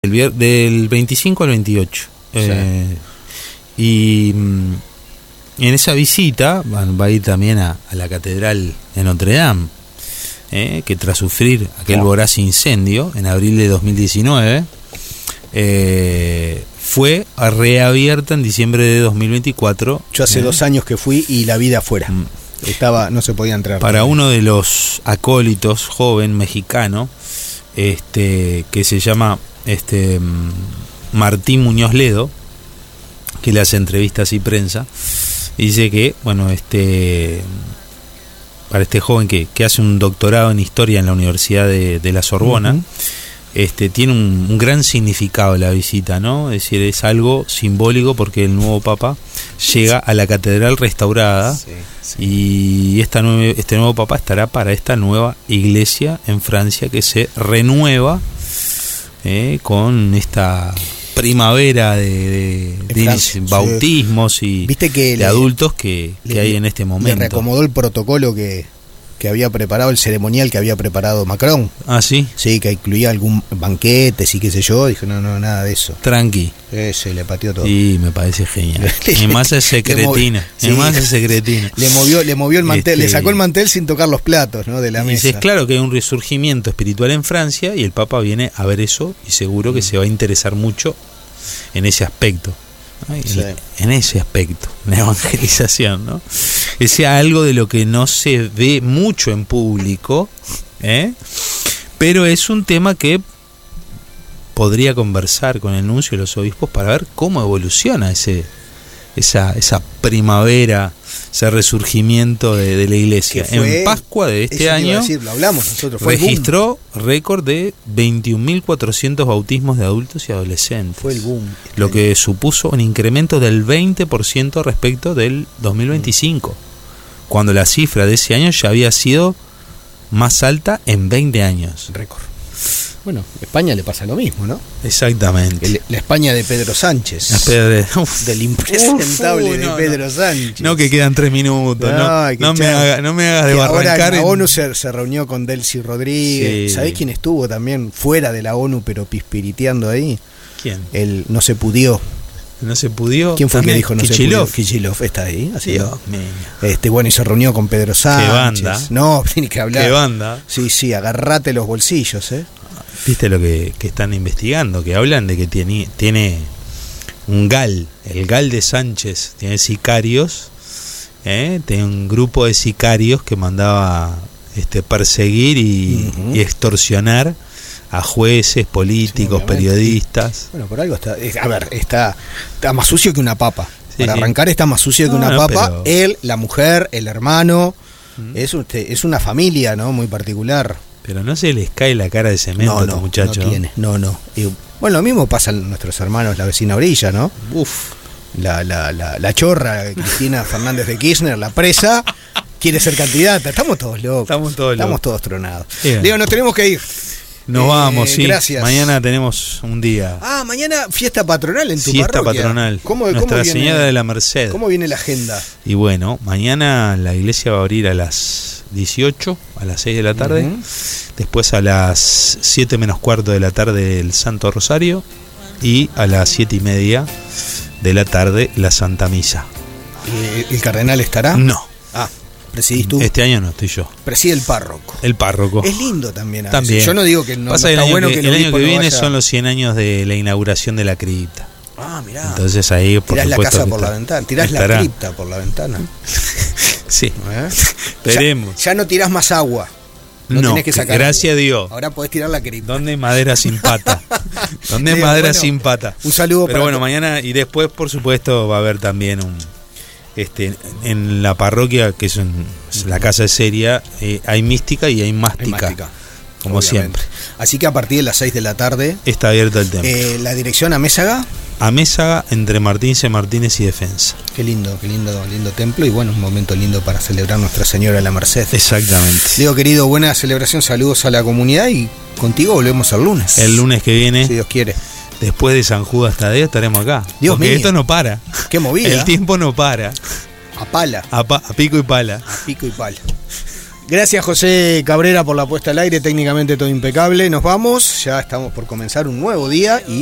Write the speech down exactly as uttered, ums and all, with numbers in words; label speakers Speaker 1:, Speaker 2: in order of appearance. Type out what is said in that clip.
Speaker 1: El vier- del veinticinco al veintiocho. Sí. Eh, y mm, en esa visita van, va a ir también a, a la Catedral de Notre Dame, eh, que tras sufrir aquel oh. voraz incendio en abril de dos mil diecinueve, eh, fue reabierta en diciembre de dos mil veinticuatro.
Speaker 2: Yo hace eh, dos años que fui y la vi de afuera. Mm, Estaba, no se podía entrar.
Speaker 1: Para uno de los acólitos, joven mexicano, este, que se llama este Martín Muñoz Ledo, que le hace entrevistas y prensa, y dice que, bueno, este para este joven que, que hace un doctorado en historia en la Universidad de, de la Sorbona, uh-huh. este tiene un, un gran significado la visita, ¿no? Es decir, es algo simbólico porque el nuevo Papa llega a la catedral restaurada, sí, sí. y esta nueve, este nuevo Papa estará para esta nueva iglesia en Francia que se renueva eh, con esta primavera de, de, de Francia, bautismos sí. y
Speaker 2: ¿Viste que
Speaker 1: de
Speaker 2: le,
Speaker 1: adultos que, que
Speaker 2: le,
Speaker 1: hay en este momento.
Speaker 2: Le reacomodó el protocolo que, que había preparado, el ceremonial que había preparado Macron.
Speaker 1: Ah, sí.
Speaker 2: Sí, que incluía algún banquetes y qué sé yo. Dijo, no, no, nada de eso.
Speaker 1: Tranqui.
Speaker 2: Ese le pateó todo.
Speaker 1: Sí, me parece genial. Y más es secretina. Y sí. más es secretina.
Speaker 2: Le movió, le movió el mantel, este, le sacó el mantel sin tocar los platos, ¿no? De la
Speaker 1: y
Speaker 2: mesa.
Speaker 1: Es claro que hay un resurgimiento espiritual en Francia y el Papa viene a ver eso y seguro que mm. se va a interesar mucho en ese aspecto. Ay, sí. En ese aspecto, la evangelización, ¿no? Que sea algo de lo que no se ve mucho en público, ¿eh? Pero es un tema que podría conversar con el nuncio y los obispos para ver cómo evoluciona ese esa esa primavera, ese resurgimiento de, de la iglesia. Fue, en Pascua de este año
Speaker 2: decir, lo hablamos nosotros, fue
Speaker 1: registró récord de veintiún mil cuatrocientos bautismos de adultos y adolescentes.
Speaker 2: Fue el boom.
Speaker 1: Lo que supuso un incremento del veinte por ciento respecto del dos mil veinticinco, mm. cuando la cifra de ese año ya había sido más alta en veinte años.
Speaker 2: Récord. Bueno, a España le pasa lo mismo, ¿no?
Speaker 1: Exactamente.
Speaker 2: El, la España de Pedro Sánchez.
Speaker 1: La Pedro, uf,
Speaker 2: del impresentable
Speaker 1: uf, uh, no,
Speaker 2: de Pedro
Speaker 1: no.
Speaker 2: Sánchez.
Speaker 1: No, que quedan tres minutos. No, no, no, me, haga, no me hagas de barrancar.
Speaker 2: Ahora la
Speaker 1: en...
Speaker 2: ONU se, se reunió con Delcy Rodríguez. Sí. ¿Sabés quién estuvo también fuera de la ONU, pero pispiriteando ahí?
Speaker 1: ¿Quién?
Speaker 2: El no se pudió.
Speaker 1: No se pudió.
Speaker 2: ¿Quién fue el que dijo no
Speaker 1: Kichilov.
Speaker 2: se pudió? Kichilov está ahí. Así
Speaker 1: Dios,
Speaker 2: este bueno, y se reunió con Pedro Sánchez.
Speaker 1: ¿Qué banda?
Speaker 2: No, tiene que hablar.
Speaker 1: ¿Qué banda?
Speaker 2: Sí, sí, agarrate los bolsillos, ¿eh?
Speaker 1: ¿Viste lo que, que están investigando? Que hablan de que tiene, tiene un GAL, el GAL de Sánchez, tiene sicarios, ¿eh? Tiene un grupo de sicarios que mandaba este, perseguir y, uh-huh. y extorsionar a jueces, políticos, sí, periodistas.
Speaker 2: Bueno, por algo está, a ver, está, está más sucio que una papa. Sí, Para sí. arrancar está más sucio no, que una no, papa. Pero... Él, la mujer, el hermano, uh-huh. es, es una familia, ¿no? Muy particular.
Speaker 1: Pero no se les cae la cara de cemento
Speaker 2: no,
Speaker 1: a
Speaker 2: no,
Speaker 1: los muchachos.
Speaker 2: No tiene, no, no. Y, bueno, lo mismo pasa a nuestros hermanos, la vecina orilla, ¿no?
Speaker 1: Uf.
Speaker 2: La, la, la, la chorra, Cristina Fernández de Kirchner, la presa, quiere ser candidata. Estamos todos locos.
Speaker 1: Estamos todos
Speaker 2: Estamos
Speaker 1: locos.
Speaker 2: todos tronados.
Speaker 1: Bien.
Speaker 2: Diego, nos tenemos que ir.
Speaker 1: Nos eh, vamos, sí.
Speaker 2: Gracias.
Speaker 1: Mañana tenemos un día.
Speaker 2: Ah, mañana fiesta patronal en tu
Speaker 1: fiesta
Speaker 2: parroquia.
Speaker 1: Fiesta patronal.
Speaker 2: ¿Cómo,
Speaker 1: Nuestra
Speaker 2: cómo viene,
Speaker 1: Señora de la Merced.
Speaker 2: ¿Cómo viene la agenda?
Speaker 1: Y bueno, mañana la iglesia va a abrir a las dieciocho, a las seis de la tarde. Uh-huh. Después a las siete menos cuarto de la tarde el Santo Rosario. Y a las siete y media de la tarde la Santa Misa.
Speaker 2: ¿El, el cardenal estará?
Speaker 1: No.
Speaker 2: Ah. ¿Presidís tú?
Speaker 1: Este año no estoy yo.
Speaker 2: Preside el párroco.
Speaker 1: El párroco.
Speaker 2: Es lindo también. A
Speaker 1: también.
Speaker 2: Yo no digo que no,
Speaker 1: Pasa
Speaker 2: no está
Speaker 1: el
Speaker 2: bueno
Speaker 1: que,
Speaker 2: que
Speaker 1: el año que
Speaker 2: no
Speaker 1: viene
Speaker 2: vaya...
Speaker 1: son los cien años de la inauguración de la cripta.
Speaker 2: Ah, mirá.
Speaker 1: Entonces ahí por
Speaker 2: tirás
Speaker 1: supuesto
Speaker 2: la casa por
Speaker 1: está,
Speaker 2: la ventana, tirás
Speaker 1: estará.
Speaker 2: la cripta por la ventana.
Speaker 1: Sí.
Speaker 2: ¿Eh?
Speaker 1: Esperemos.
Speaker 2: Ya, ya no tirás más agua.
Speaker 1: No, no tenés que sacar
Speaker 2: gracias
Speaker 1: a Dios.
Speaker 2: Ahora podés tirar la cripta.
Speaker 1: ¿Dónde madera sin pata? ¿Dónde Digo, madera bueno, sin pata?
Speaker 2: Un saludo.
Speaker 1: Pero
Speaker 2: para
Speaker 1: bueno,
Speaker 2: que...
Speaker 1: mañana y después por supuesto va a haber también un este en la parroquia que es, un, es la casa de seria, eh, hay mística y hay mástica. Hay mástica. Como obviamente. Siempre.
Speaker 2: Así que a partir de las seis de la tarde
Speaker 1: está abierto el templo.
Speaker 2: Eh, la dirección a Mésaga.
Speaker 1: A Mésaga, entre Martín C. Martínez y Defensa.
Speaker 2: Qué lindo, qué lindo, lindo templo. Y bueno, un momento lindo para celebrar Nuestra Señora de la Merced.
Speaker 1: Exactamente.
Speaker 2: Diego, querido, buena celebración, saludos a la comunidad y contigo volvemos el lunes.
Speaker 1: El lunes que viene.
Speaker 2: Si Dios quiere.
Speaker 1: Después de San Judas Tadeo estaremos acá.
Speaker 2: Dios
Speaker 1: porque
Speaker 2: mío.
Speaker 1: Esto no para.
Speaker 2: Qué movida.
Speaker 1: El tiempo no para.
Speaker 2: A pala.
Speaker 1: A, pa, a pico y pala.
Speaker 2: A pico y pala. Gracias, José Cabrera, por la puesta al aire, técnicamente todo impecable. Nos vamos, ya estamos por comenzar un nuevo día y